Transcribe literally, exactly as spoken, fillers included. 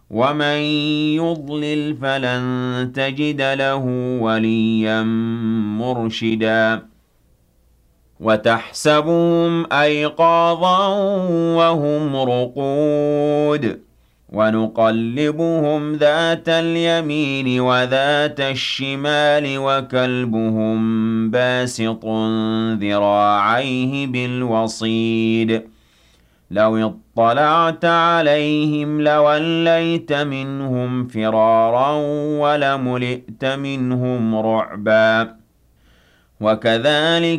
ومن يضلل فلن تجد له وليا مرشدا وتحسبهم أيقاظا وهم رقود ونقلبهم ذات اليمين وذات الشمال وكلبهم باسط ذراعيه بالوصيد لو اطلعت عليهم لوليت منهم فرارا ولملئت منهم رعبا وكذلك